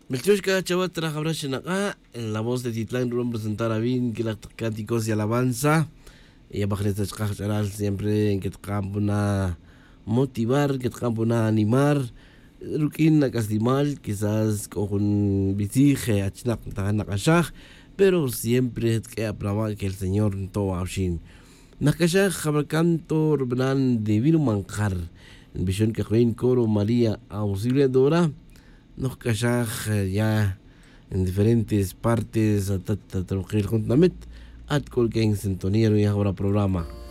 Melchushka Chabat Trajabrashenaka, en la voz de Titlán Rum presentar bien que los cánticos de alabanza. Y a Bajletas Cajaral siempre en que una motivar, que una animar. Rukin Nakasdimal, quizás con Bitige, Achnak Taganakashach, pero siempre que aprobaba que el Señor todo Aushin. Nakashach, Jabacanto, Rubnan, Divino Manjar, en visión que Join Coro María Auxiliadora. Nos callaj ya en diferentes partes a trabajar juntamente at en sintonía y ahora programa.